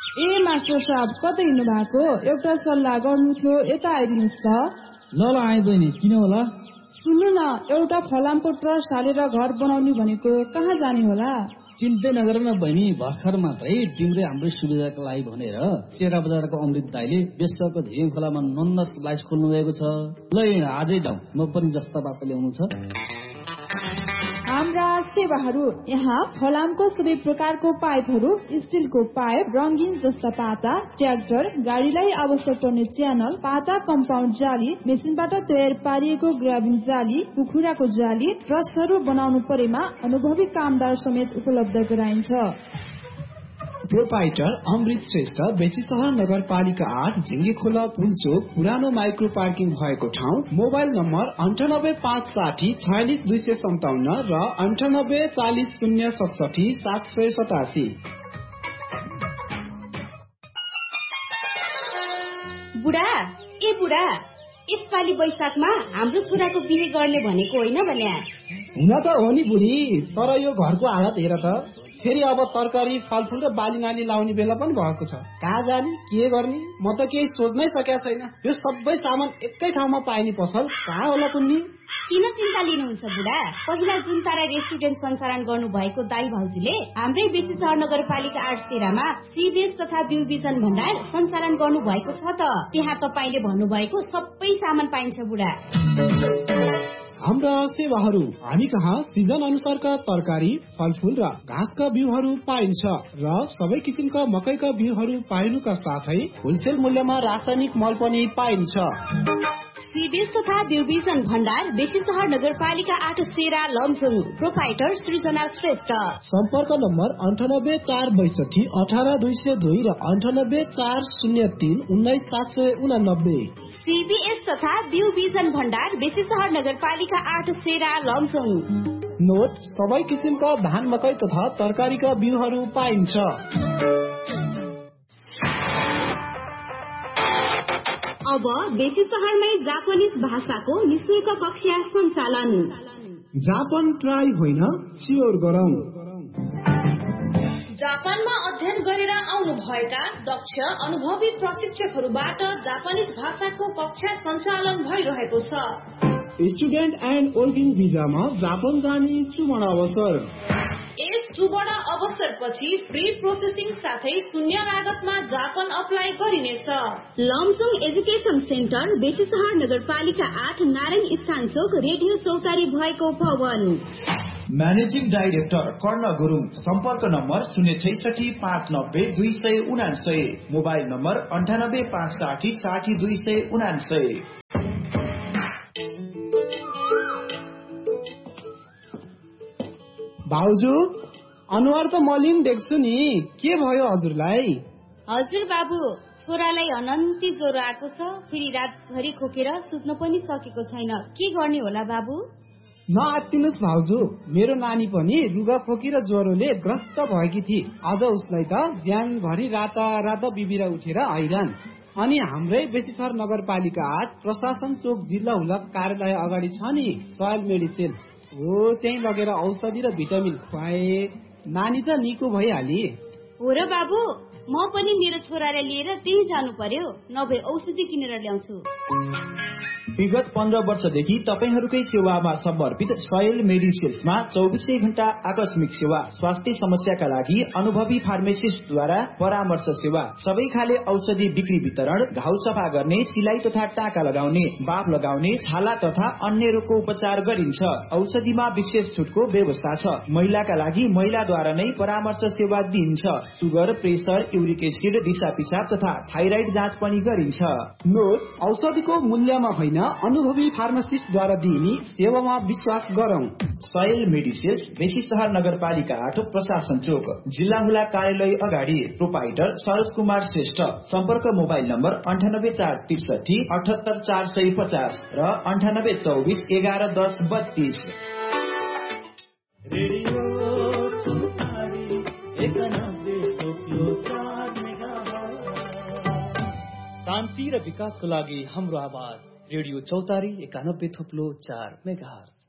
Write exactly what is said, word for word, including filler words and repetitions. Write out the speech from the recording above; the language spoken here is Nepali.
ए मास्टर साहब कतै हिँड्नु भएको? एउटा सल्लाह गर्नु थियो, यता आइदिनुहोस् त। ल ल आइ बहिनी, किन होला? सुन्नु न, एउटा फलामको ट्रस्ट हालेर घर बनाउने भनेको, कहाँ जाने होला? चिन्तै नगर न बहिनी, भर्खर मात्रै तिम्रै हाम्रै सुविधाको लागि भनेर सेरा बजारको अमृत दाइले बेसरको झिम खोलामा नन्न स्लाइस खोल्नु भएको छ। ल आजै जाउँ, म पनि जस्ता बाटो ल्याउनु छ। हाम्रा सेवाहरू यहाँ फलामको सबै प्रकारको पाइपहरू, स्टिलको पाइप, रंगीन जस्ता पाता, ट्र्याक्टर, गाडीलाई आवश्यक पर्ने च्यानल, पाता कम्पाउन्ड जाली, मेसिनबाट तयार पारिएको ग्राभिङ जाली, कुखुराको जाली, ट्रस्टहरू बनाउनु परेमा अनुभवी कामदार समेत उपलब्ध गराइन्छ। प्रोपाइटर अमृत श्रेष्ठ, बेसीसहर नगरपालिका आठ, झिङ्गे खोला पुलचोक, पुरानो माइक्रो पार्किङ भएको ठाउँ। मोबाइल नम्बर अन्ठानब्बे पाँच साठी छयालिस दुई सय सन्ताउन्न र अन्ठानब्बे चालिस शून्य सतसठी सात सय सतासी। बुढा ए बुढा, यसपालि वैशाखमा हाम्रो छोराको बिहे गर्ने भनेको होइन भने? हुन त हो नि बुढी, तर यो घरको हालत हेर त। फेरि अब तरकारी फलफुल र बाली नाली लाउने बेला पनि भएको छ। कहाँ जाने, के गर्ने, म त केही सोच्नै सकेको छैन। यो सबै सामान एकै ठाउँमा पाइने पसल कहाँ होला कुन्नी? किन चिन्ता लिनुहुन्छ बुढा? पहिला जुन तारा रेस्टुरेन्ट सञ्चालन गर्नु भएको दाई भाउजूले हाम्रै बेसीसहर नगरपालिका आठ सेरामा सीबीएस तथा बिउ बिजन भण्डार सञ्चालन गर्नु भएको छ त। त्यहाँ तपाईँले भन्नुभएको सबै सामान पाइन्छ बुढा। हाम्रा सेवाहरू, हामी कहाँ सिजन अनुसारका तरकारी, फलफुल र घाँसका बिउहरू पाइन्छ र सबै किसिमका मकैका बिउहरू पाइनुका साथै होलसेल मूल्यमा रासायनिक मल पनि पाइन्छ। सीबीएस तथा बिउ बिजन भण्डार, बेसीसहर नगरपालिका आठ सेरा, लमजुङ। प्रोपाइटर सृजना श्रेष्ठ। सम्पर्क नम्बर अन्ठानब्बे चार बैसठी अठार दुई सय दुई र अन्ठानब्बे चार शून्य तीन उन्नाइस सात सय उनानब्बे। सीबीएस तथा बिउ बिजन भण्डार, बेसीसहर नगरपालिका आठ सेरा, लमजुङ। नोट, सबै किसिमका धान मकै तथा तरकारीका बिउहरू पाइन्छ। अब बेसीसहरमै जापानिज भाषाको निशुल्क कक्षा सञ्चालन। जापान ट्राई होइन, स्योर गरौँ। जापानमा अध्ययन गरेर आउनु भएका दक्ष अनुभवी प्रशिक्षकहरूबाट जापानिज भाषाको कक्षा सञ्चालन भइरहेको छ। स्टुडेन्ट एन्ड वर्किङ भिजामा जापान जाने सुवर्ण अवसर। यस सुवर्ण अवसरपछि फ्री प्रोसेसिङ साथै शून्य लागतमा जापान अप्लाई गरिनेछ। लमजुङ एजुकेसन सेन्टर, बेसीसहर नगरपालिका आठ, नारायण स्थान चोक, रेडियो चौतारी भएको भवन। म्यानेजिङ डाइरेक्टर कर्ण गुरुङ। सम्पर्क नम्बर शून्य छैसठी पाँच नब्बे दुई सय उनासय। मोबाइल नम्बर अन्ठानब्बे पाँच साठी साठी दुई सय उनासय। भाउजू, अनुहार त मलिन देख्छु नि, के भयो हजुरलाई? हजुर बाबु, छोरालाई अनन्ती ज्वरो आएको छ। फेरि रातभरि खोकेर सुत्न पनि सकेको छैन। के गर्ने होला बाबु? नआत्तिनुस् भाउजू, मेरो नानी पनि रुगा खोकी र ज्वरोले ग्रस्त भएकी थिए। अझ उसलाई त ज्यानभरि राता राता बिबिरा उठेर हैरान। अनि हाम्रै बेसीसहर नगरपालिका आठ, प्रशासन चोक, जिल्ला हुलक कार्यालय अगाडि छ नि सोयल मेडिसिन, हो त्यही लगेर औषधि र भिटामिन खुवाए। नानी त निको भइहाली। हो र बाबु, म पनि मेरो छोरालाई लिएर त्यही जानु पर्यो, नभए औषधि किनेर ल्याउँछु। विगत पन्ध्र वर्षदेखि तपाईहरूकै सेवामा समर्पित सोयल मेडिसिन्समा चौबिसै घण्टा आकस्मिक सेवा, स्वास्थ्य समस्याका लागि अनुभवी फार्मेसिस्टद्वारा परामर्श सेवा, सबै खाले औषधि बिक्री वितरण, घाउ सफा गर्ने, सिलाई तथा टाका लगाउने, बाफ लगाउने, छाला तथा अन्य रोगको उपचार गरिन्छ। औषधिमा विशेष छुटको व्यवस्था छ। महिलाका लागि महिलाद्वारा नै परामर्श सेवा दिइन्छ। सुगर, प्रेसर, युरिक एसिड, दिशा पिसाब तथा थाइराइड जाँच पनि गरिन्छ। नोट, औषधिको मूल्यमा होइन, अनुभवी फार्मासिस्टद्वारा दिइने सेवामा विश्वास गरौं। सोयल मेडिसिन्स, बेसीसहर नगरपालिका आठ, प्रशासन चोक, जिल्ला हुला कार्यालय अगाडि। प्रोपाइटर सरोज कुमार श्रेष्ठ। सम्पर्क मोबाइल नम्बर अन्ठानब्बे चार त्रिसठी अठहत्तर चार सय पचास र अन्ठानब्बे चौबिस एघार दस बत्तीस। शान्ति र विकासको लागि हाम्रो आवाज, रेडियो चौतारी एकानब्बे थुप्लो चार मेगाहर्ज।